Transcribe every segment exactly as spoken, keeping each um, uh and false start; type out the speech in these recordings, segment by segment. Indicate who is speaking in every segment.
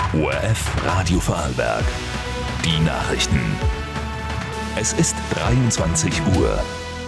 Speaker 1: O R F Radio Vorarlberg. Die Nachrichten. Es ist dreiundzwanzig Uhr.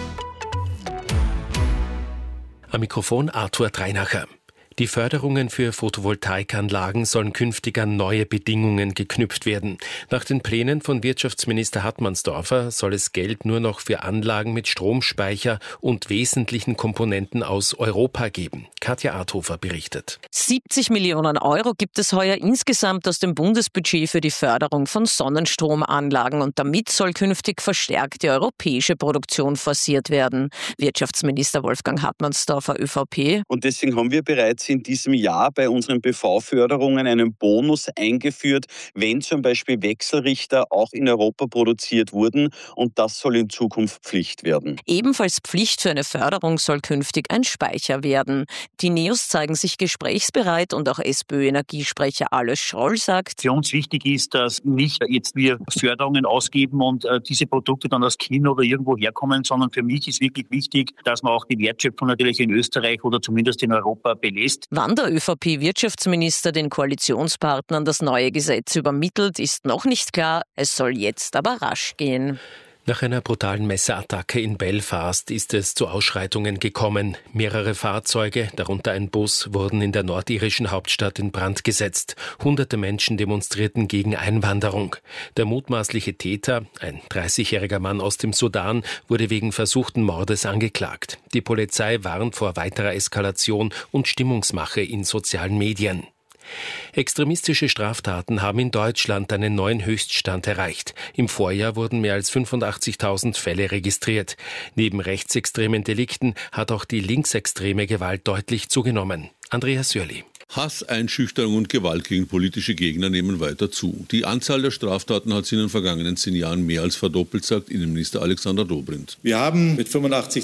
Speaker 2: Am Mikrofon Arthur Dreinacher. Die Förderungen für Photovoltaikanlagen sollen künftig an neue Bedingungen geknüpft werden. Nach den Plänen von Wirtschaftsminister Hartmannsdorfer soll es Geld nur noch für Anlagen mit Stromspeicher und wesentlichen Komponenten aus Europa geben. Katja Arthofer berichtet.
Speaker 3: siebzig Millionen Euro gibt es heuer insgesamt aus dem Bundesbudget für die Förderung von Sonnenstromanlagen und damit soll künftig verstärkt die europäische Produktion forciert werden. Wirtschaftsminister Wolfgang Hartmannsdorfer, ÖVP.
Speaker 4: Und deswegen haben wir bereits in diesem Jahr bei unseren B V-Förderungen einen Bonus eingeführt, wenn zum Beispiel Wechselrichter auch in Europa produziert wurden, und das soll in Zukunft Pflicht werden.
Speaker 3: Ebenfalls Pflicht für eine Förderung soll künftig ein Speicher werden. Die Neos zeigen sich gesprächsbereit und auch SPÖ-Energiesprecher Alois Schroll sagt,
Speaker 5: für uns wichtig ist, dass nicht jetzt wir Förderungen ausgeben und äh, diese Produkte dann aus China oder irgendwo herkommen, sondern für mich ist wirklich wichtig, dass man auch die Wertschöpfung natürlich in Österreich oder zumindest in Europa belässt.
Speaker 3: Wann der ÖVP-Wirtschaftsminister den Koalitionspartnern das neue Gesetz übermittelt, ist noch nicht klar. Es soll jetzt aber rasch gehen.
Speaker 2: Nach einer brutalen Messerattacke in Belfast ist es zu Ausschreitungen gekommen. Mehrere Fahrzeuge, darunter ein Bus, wurden in der nordirischen Hauptstadt in Brand gesetzt. Hunderte Menschen demonstrierten gegen Einwanderung. Der mutmaßliche Täter, ein dreißigjähriger Mann aus dem Sudan, wurde wegen versuchten Mordes angeklagt. Die Polizei warnt vor weiterer Eskalation und Stimmungsmache in sozialen Medien. Extremistische Straftaten haben in Deutschland einen neuen Höchststand erreicht. Im Vorjahr wurden mehr als fünfundachtzigtausend Fälle registriert. Neben rechtsextremen Delikten hat auch die linksextreme Gewalt deutlich zugenommen. Andreas Sörli.
Speaker 6: Hass, Einschüchterung und Gewalt gegen politische Gegner nehmen weiter zu. Die Anzahl der Straftaten hat sich in den vergangenen zehn Jahren mehr als verdoppelt, sagt Innenminister Alexander Dobrindt.
Speaker 7: Wir haben mit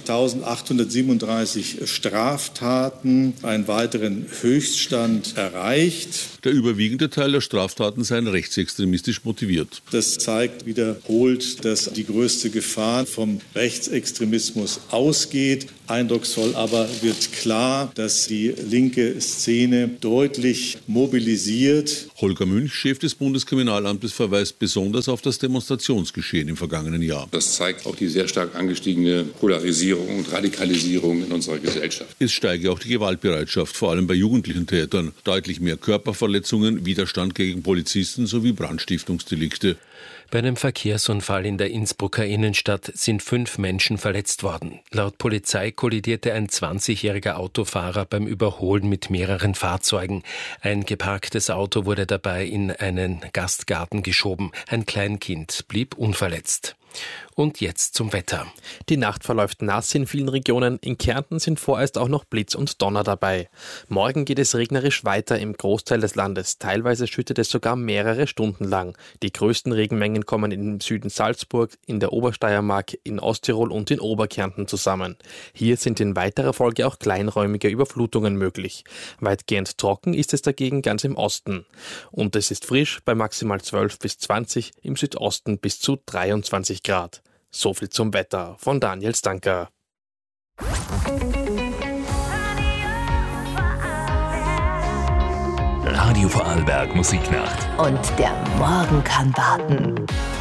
Speaker 7: fünfundachtzigtausendachthundertsiebenunddreißig Straftaten einen weiteren Höchststand erreicht.
Speaker 6: Der überwiegende Teil der Straftaten seien rechtsextremistisch motiviert.
Speaker 7: Das zeigt wiederholt, dass die größte Gefahr vom Rechtsextremismus ausgeht. Eindrucksvoll aber wird klar, dass die linke Szene deutlich mobilisiert.
Speaker 6: Holger Münch, Chef des Bundeskriminalamtes, verweist besonders auf das Demonstrationsgeschehen im vergangenen Jahr.
Speaker 8: Das zeigt auch die sehr stark angestiegene Polarisierung und Radikalisierung in unserer Gesellschaft.
Speaker 6: Es steige auch die Gewaltbereitschaft, vor allem bei jugendlichen Tätern. Deutlich mehr Körperverletzungen, Widerstand gegen Polizisten sowie Brandstiftungsdelikte.
Speaker 2: Bei einem Verkehrsunfall in der Innsbrucker Innenstadt sind fünf Menschen verletzt worden. Laut Polizei kollidierte ein zwanzigjähriger Autofahrer beim Überholen mit mehreren Fahrzeugen. Ein geparktes Auto wurde dabei in einen Gastgarten geschoben. Ein Kleinkind blieb unverletzt. Und jetzt zum Wetter.
Speaker 9: Die Nacht verläuft nass in vielen Regionen. In Kärnten sind vorerst auch noch Blitz und Donner dabei. Morgen geht es regnerisch weiter im Großteil des Landes. Teilweise schüttet es sogar mehrere Stunden lang. Die größten Regenmengen kommen im Süden Salzburg, in der Obersteiermark, in Osttirol und in Oberkärnten zusammen. Hier sind in weiterer Folge auch kleinräumige Überflutungen möglich. Weitgehend trocken ist es dagegen ganz im Osten. Und es ist frisch bei maximal zwölf bis zwanzig, im Südosten bis zu dreiundzwanzig Grad. So viel zum Wetter von Daniel Stanker.
Speaker 1: Radio Vorarlberg Musiknacht.
Speaker 10: Und der Morgen kann warten.